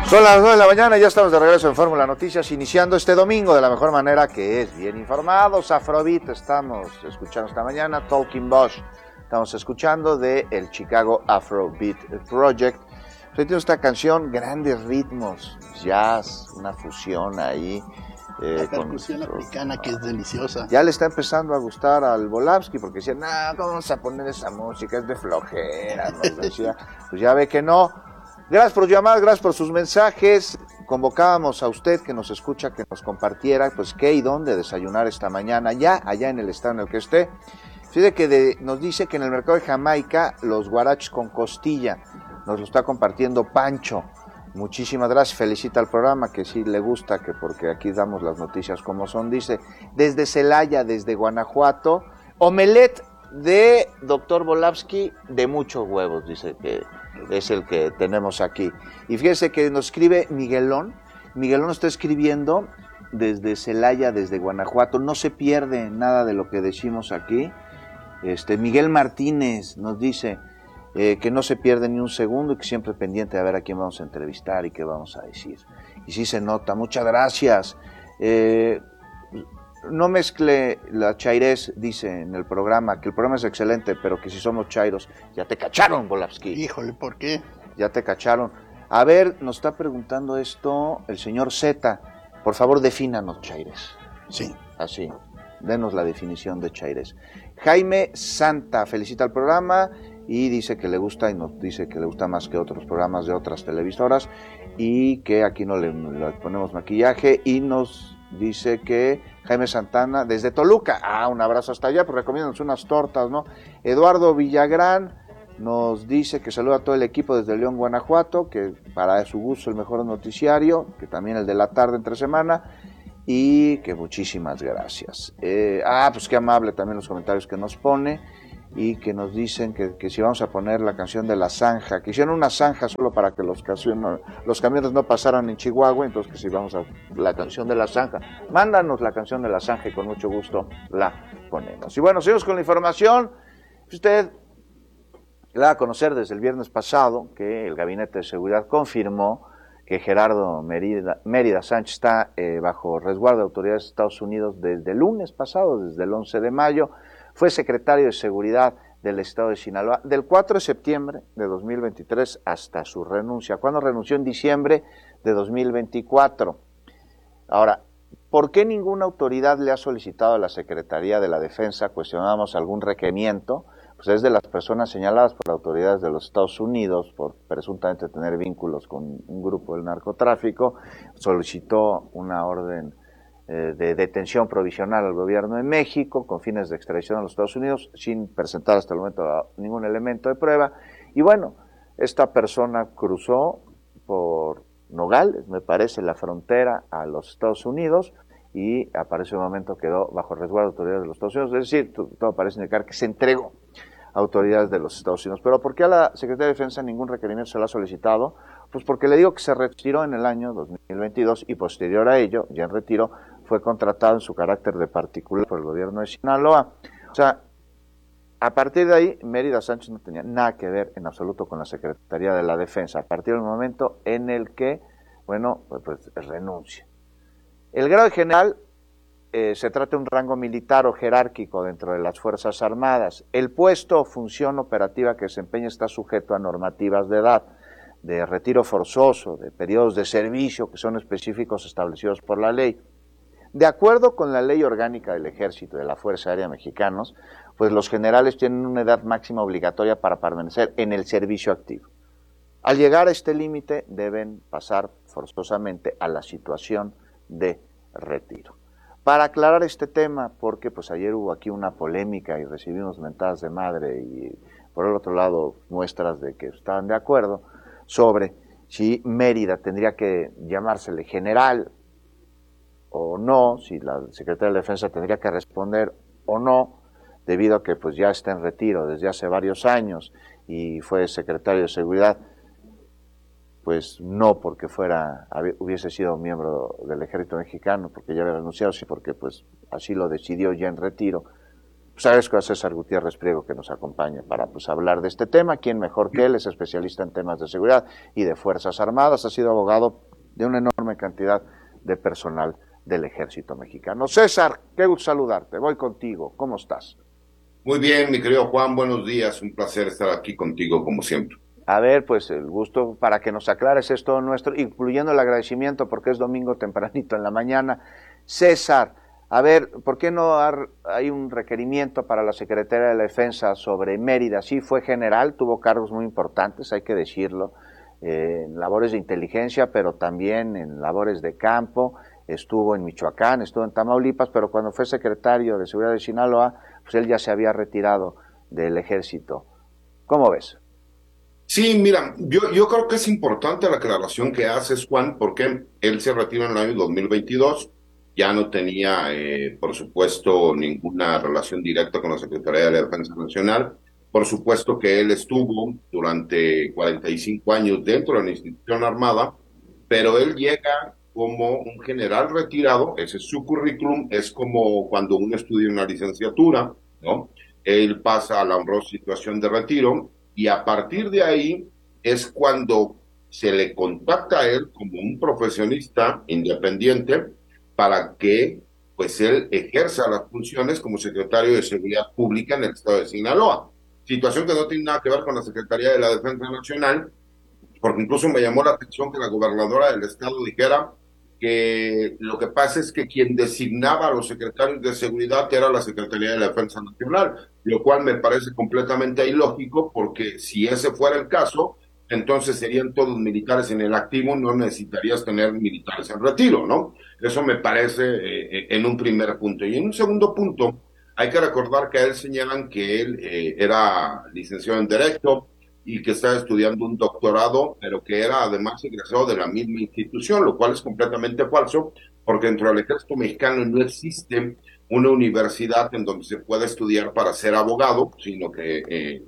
Son las 9 de la mañana, ya estamos de regreso en Fórmula Noticias, iniciando este domingo de la mejor manera, que es bien informados. Afrobeat estamos escuchando esta mañana, Talking Bosch estamos escuchando de el Chicago Afrobeat Project. Hoy tenemos esta canción, grandes ritmos, jazz, una fusión ahí. La percusión africana que es deliciosa. Ya le está empezando a gustar al Volavsky, porque decía, ¿cómo vamos a poner esa música? Es de flojera, nos decía. Pues ya ve que no. Gracias por llamar, gracias por sus mensajes. Convocábamos a usted que nos escucha, que nos compartiera, pues qué y dónde desayunar esta mañana, ya allá en el estado en el que esté. Fíjate que nos dice que en el mercado de Jamaica, los guaraches con costilla, nos lo está compartiendo Pancho. Muchísimas gracias, felicita al programa, que sí le gusta, que porque aquí damos las noticias como son. Dice, desde Celaya, desde Guanajuato, omelette de Dr. Volavsky de muchos huevos, dice que es el que tenemos aquí. Y fíjese que nos escribe Miguelón está escribiendo desde Celaya, desde Guanajuato, no se pierde nada de lo que decimos aquí. Miguel Martínez nos dice que no se pierde ni un segundo y que siempre pendiente de ver a quién vamos a entrevistar y qué vamos a decir. Y sí se nota, muchas gracias. No mezcle la chairés, dice en el programa, que el programa es excelente, pero que si somos chairos, ya te cacharon, Volavsky. Híjole, ¿por qué? Ya te cacharon. A ver, nos está preguntando esto el señor Z. Por favor, defínanos chairés. Sí. Así, denos la definición de chairés. Jaime Santa felicita al programa y dice que le gusta, y nos dice que le gusta más que otros programas de otras televisoras, y que aquí no le ponemos maquillaje, y nos dice que Jaime Santana desde Toluca, un abrazo hasta allá, pues recomiéndanos unas tortas, ¿no? Eduardo Villagrán nos dice que saluda a todo el equipo desde León, Guanajuato, que para su gusto el mejor noticiario, que también el de la tarde entre semana, y que muchísimas gracias. Pues qué amable también los comentarios que nos pone, y que nos dicen que si vamos a poner la canción de La Zanja, que hicieron una zanja solo para que los camiones no pasaran en Chihuahua, entonces que si vamos a la canción de La Zanja, mándanos la canción de La Zanja y con mucho gusto la ponemos. Y bueno, seguimos con la información. Usted la va a conocer desde el viernes pasado que el Gabinete de Seguridad confirmó que Gerardo Mérida Sánchez está bajo resguardo de autoridades de Estados Unidos desde el lunes pasado, desde el 11 de mayo, fue secretario de Seguridad del Estado de Sinaloa del 4 de septiembre de 2023 hasta su renuncia, cuando renunció en diciembre de 2024. Ahora, ¿por qué ninguna autoridad le ha solicitado a la Secretaría de la Defensa, cuestionamos algún requerimiento? Pues es de las personas señaladas por autoridades de los Estados Unidos por presuntamente tener vínculos con un grupo del narcotráfico, solicitó una orden de detención provisional al gobierno de México con fines de extradición a los Estados Unidos sin presentar hasta el momento ningún elemento de prueba. Y bueno, esta persona cruzó por Nogales, me parece, la frontera a los Estados Unidos, y aparece un momento quedó bajo resguardo de autoridades de los Estados Unidos, es decir, todo parece indicar que se entregó a autoridades de los Estados Unidos. Pero ¿por qué a la Secretaría de Defensa ningún requerimiento se le ha solicitado? Pues porque le digo que se retiró en el año 2022 y posterior a ello, ya en retiro, fue contratado en su carácter de particular por el gobierno de Sinaloa. O sea, a partir de ahí, Mérida Sánchez no tenía nada que ver en absoluto con la Secretaría de la Defensa, a partir del momento en el que, pues renuncia. El grado de general se trata de un rango militar o jerárquico dentro de las Fuerzas Armadas. El puesto o función operativa que desempeña está sujeto a normativas de edad, de retiro forzoso, de periodos de servicio que son específicos establecidos por la ley. De acuerdo con la Ley Orgánica del Ejército y de la Fuerza Aérea Mexicanos, pues los generales tienen una edad máxima obligatoria para permanecer en el servicio activo. Al llegar a este límite deben pasar forzosamente a la situación de retiro. Para aclarar este tema, porque pues ayer hubo aquí una polémica y recibimos mentadas de madre y por el otro lado muestras de que estaban de acuerdo sobre si Mérida tendría que llamársele general o no, si la Secretaría de Defensa tendría que responder o no, debido a que pues ya está en retiro desde hace varios años y fue secretario de Seguridad, pues no porque hubiese sido miembro del Ejército Mexicano, porque ya había renunciado, sí porque pues así lo decidió ya en retiro. Pues agradezco a César Gutiérrez Priego que nos acompañe para hablar de este tema. ¿Quién mejor que él? Es especialista en temas de seguridad y de Fuerzas Armadas. Ha sido abogado de una enorme cantidad de personal del Ejército Mexicano. César, qué gusto saludarte. Voy contigo. ¿Cómo estás? Muy bien, mi querido Juan. Buenos días. Un placer estar aquí contigo como siempre. A ver, pues el gusto para que nos aclares es todo nuestro, incluyendo el agradecimiento porque es domingo tempranito en la mañana. César, a ver, ¿por qué no hay un requerimiento para la Secretaría de la Defensa sobre Mérida? Sí, fue general, tuvo cargos muy importantes, hay que decirlo, en labores de inteligencia, pero también en labores de campo. Estuvo en Michoacán, estuvo en Tamaulipas, pero cuando fue secretario de Seguridad de Sinaloa, pues él ya se había retirado del ejército. ¿Cómo ves? Sí, mira, yo creo que es importante la aclaración que haces, Juan, porque él se retiró en el año 2022, ya no tenía, por supuesto, ninguna relación directa con la Secretaría de la Defensa Nacional. Por supuesto que él estuvo durante 45 años dentro de la institución armada, pero él llega como un general retirado, ese es su currículum, es como cuando uno estudia una licenciatura, ¿no? Él pasa a la honrosa situación de retiro, y a partir de ahí es cuando se le contacta a él como un profesionista independiente para que pues él ejerza las funciones como secretario de Seguridad Pública en el estado de Sinaloa. Situación que no tiene nada que ver con la Secretaría de la Defensa Nacional, porque incluso me llamó la atención que la gobernadora del estado dijera que lo que pasa es que quien designaba a los secretarios de seguridad era la Secretaría de la Defensa Nacional, lo cual me parece completamente ilógico, porque si ese fuera el caso, entonces serían todos militares en el activo, no necesitarías tener militares en retiro, ¿no? Eso me parece en un primer punto. Y en un segundo punto, hay que recordar que a él señalan que él era licenciado en Derecho, y que estaba estudiando un doctorado, pero que era además egresado de la misma institución, lo cual es completamente falso, porque dentro del ejército mexicano no existe una universidad en donde se pueda estudiar para ser abogado, sino que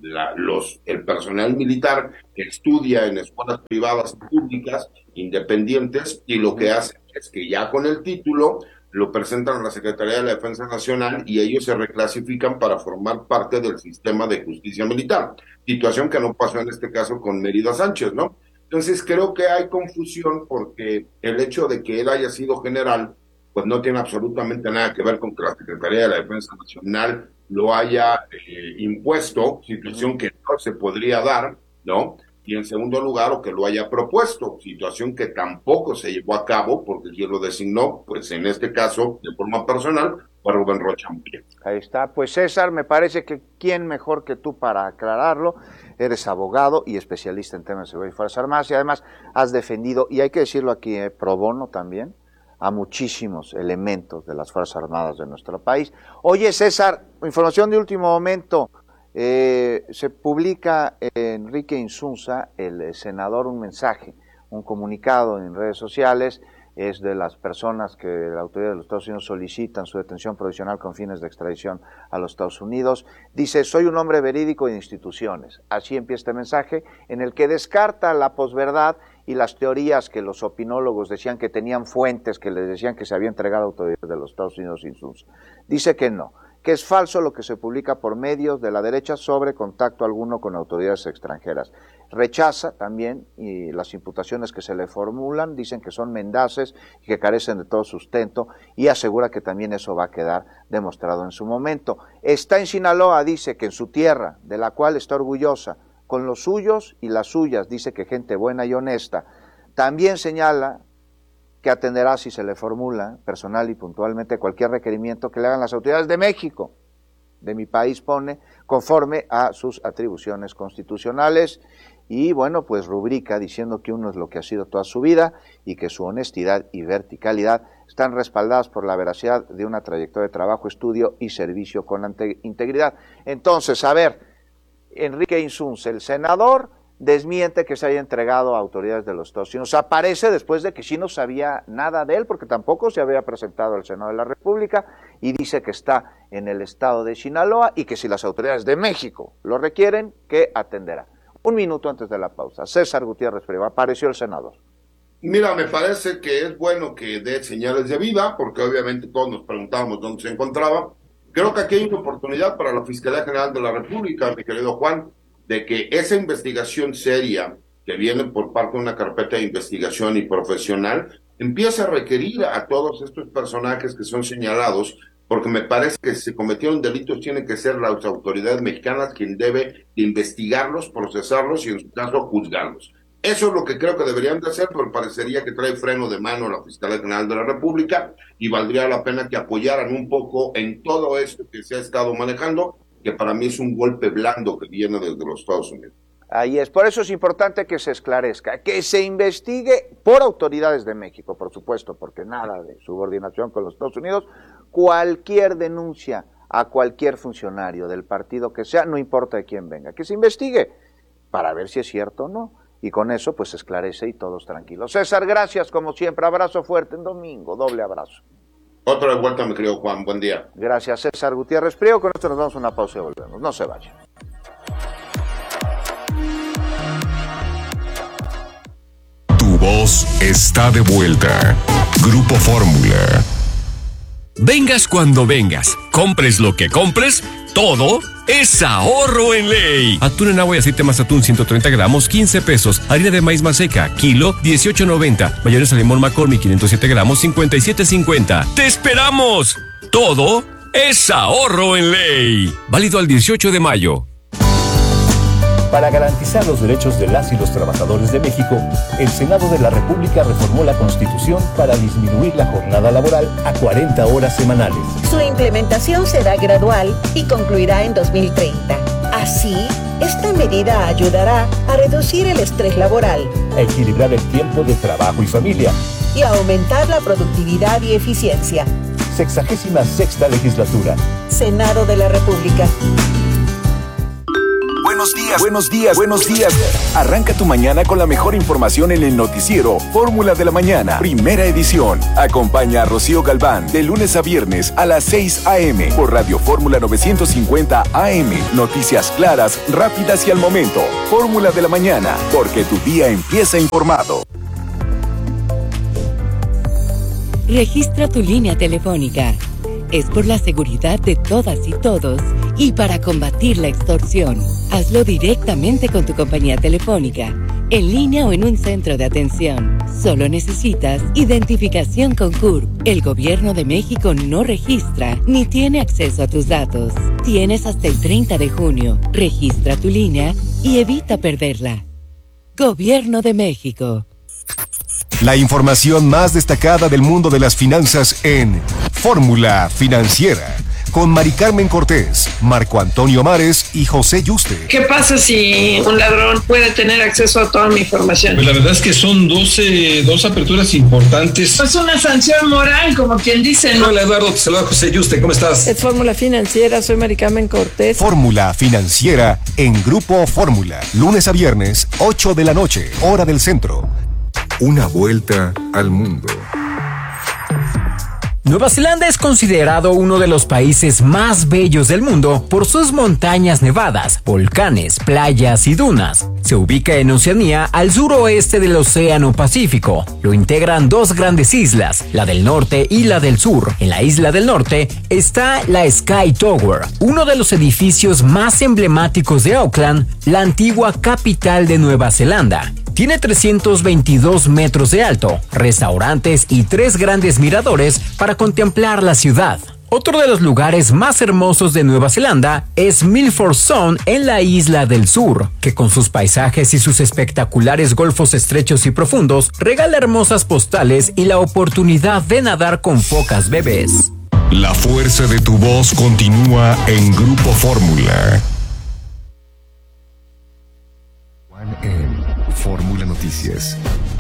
el personal militar estudia en escuelas privadas públicas, independientes, y lo que hace es que ya con el título lo presentan a la Secretaría de la Defensa Nacional y ellos se reclasifican para formar parte del sistema de justicia militar. Situación que no pasó en este caso con Mérida Sánchez, ¿no? Entonces creo que hay confusión porque el hecho de que él haya sido general, pues no tiene absolutamente nada que ver con que la Secretaría de la Defensa Nacional lo haya impuesto, situación que no se podría dar, ¿no? Y en segundo lugar, o que lo haya propuesto, situación que tampoco se llevó a cabo, porque quien lo designó, pues en este caso, de forma personal, fue Rubén Rocha Moya. Ahí está. Pues César, me parece que quién mejor que tú para aclararlo. Eres abogado y especialista en temas de seguridad y Fuerzas Armadas, y además has defendido, y hay que decirlo aquí, pro bono también, a muchísimos elementos de las Fuerzas Armadas de nuestro país. Oye, César, información de último momento. Se publica Enrique Insunza, el senador, un mensaje, un comunicado en redes sociales. Es de las personas que la autoridad de los Estados Unidos solicitan su detención provisional con fines de extradición a los Estados Unidos. Dice: soy un hombre verídico de instituciones. Así empieza este mensaje, en el que descarta la posverdad y las teorías que los opinólogos decían que tenían fuentes que les decían que se había entregado a autoridades de los Estados Unidos Insunza. Dice que no, que es falso lo que se publica por medios de la derecha sobre contacto alguno con autoridades extranjeras. Rechaza también y las imputaciones que se le formulan, dicen que son mendaces y que carecen de todo sustento, y asegura que también eso va a quedar demostrado en su momento. Está en Sinaloa, dice que en su tierra, de la cual está orgullosa, con los suyos y las suyas, dice que gente buena y honesta. También señala que atenderá, si se le formula personal y puntualmente, cualquier requerimiento que le hagan las autoridades de México, de mi país, pone, conforme a sus atribuciones constitucionales. Y bueno, pues rubrica diciendo que uno es lo que ha sido toda su vida y que su honestidad y verticalidad están respaldadas por la veracidad de una trayectoria de trabajo, estudio y servicio con integridad. Entonces, a ver, Enrique Insunza, el senador, desmiente que se haya entregado a autoridades de los Estados Unidos. Aparece después de que sí no sabía nada de él, porque tampoco se había presentado al Senado de la República, y dice que está en el estado de Sinaloa y que si las autoridades de México lo requieren, que atenderá. Un minuto antes de la pausa. César Gutiérrez Priego, apareció el senador. Mira, me parece que es bueno que dé señales de vida, porque obviamente todos nos preguntábamos dónde se encontraba. Creo que aquí hay una oportunidad para la Fiscalía General de la República, mi querido Juan, de que esa investigación seria que viene por parte de una carpeta de investigación y profesional empiece a requerir a todos estos personajes que son señalados, porque me parece que si se cometieron delitos tienen que ser las autoridades mexicanas quien debe investigarlos, procesarlos y en su caso juzgarlos. Eso es lo que creo que deberían de hacer, pero parecería que trae freno de mano la Fiscalía General de la República y valdría la pena que apoyaran un poco en todo esto que se ha estado manejando, que para mí es un golpe blando que viene desde los Estados Unidos. Ahí es, por eso es importante que se esclarezca, que se investigue por autoridades de México, por supuesto, porque nada de subordinación con los Estados Unidos, cualquier denuncia a cualquier funcionario del partido que sea, no importa de quién venga, que se investigue para ver si es cierto o no. Y con eso pues se esclarece y todos tranquilos. César, gracias como siempre, abrazo fuerte en domingo, doble abrazo. Otra de vuelta, mi querido Juan, buen día. Gracias, César Gutiérrez Priego, con esto nos damos una pausa y volvemos, no se vayan. Tu voz está de vuelta. Grupo Fórmula. Vengas cuando vengas, compres lo que compres, todo es ahorro en ley. Atún en agua y aceite Mazatún 130 gramos, 15 pesos. Harina de maíz Maseca, kilo, 18.90. Mayonesa limón McCormick 507 gramos, 57.50. ¡Te esperamos! Todo es ahorro en ley. Válido al 18 de mayo. Para garantizar los derechos de las y los trabajadores de México, el Senado de la República reformó la Constitución para disminuir la jornada laboral a 40 horas semanales. Su implementación será gradual y concluirá en 2030. Así, esta medida ayudará a reducir el estrés laboral, a equilibrar el tiempo de trabajo y familia y a aumentar la productividad y eficiencia. 66ª legislatura. Senado de la República. Buenos días, buenos días, buenos días. Arranca tu mañana con la mejor información en el noticiero Fórmula de la Mañana, primera edición. Acompaña a Rocío Galván de lunes a viernes a las 6 a.m. por Radio Fórmula 950 AM. Noticias claras, rápidas y al momento. Fórmula de la Mañana, porque tu día empieza informado. Registra tu línea telefónica. Es por la seguridad de todas y todos y para combatir la extorsión. Hazlo directamente con tu compañía telefónica, en línea o en un centro de atención. Solo necesitas identificación con CURP. El Gobierno de México no registra ni tiene acceso a tus datos. Tienes hasta el 30 de junio. Registra tu línea y evita perderla. Gobierno de México. La información más destacada del mundo de las finanzas en Fórmula Financiera, con Mari Carmen Cortés, Marco Antonio Mares y José Yuste. ¿Qué pasa si un ladrón puede tener acceso a toda mi información? Pues la verdad es que son dos aperturas importantes. Es una sanción moral, como quien dice, ¿no? Hola Eduardo, te saluda José Yuste, ¿cómo estás? Es Fórmula Financiera, soy Mari Carmen Cortés. Fórmula Financiera en Grupo Fórmula, lunes a viernes, 8 de la noche, hora del centro. Una vuelta al mundo. Nueva Zelanda es considerado uno de los países más bellos del mundo por sus montañas nevadas, volcanes, playas y dunas. Se ubica en Oceanía, al suroeste del Océano Pacífico. Lo integran dos grandes islas, la del norte y la del sur. En la isla del norte está la Sky Tower, uno de los edificios más emblemáticos de Auckland, la antigua capital de Nueva Zelanda. Tiene 322 metros de alto, restaurantes y 3 grandes miradores para contemplar la ciudad. Otro de los lugares más hermosos de Nueva Zelanda es Milford Sound en la isla del sur, que con sus paisajes y sus espectaculares golfos estrechos y profundos regala hermosas postales y la oportunidad de nadar con focas bebés. La fuerza de tu voz continúa en Grupo Fórmula. Juan en Fórmula Noticias.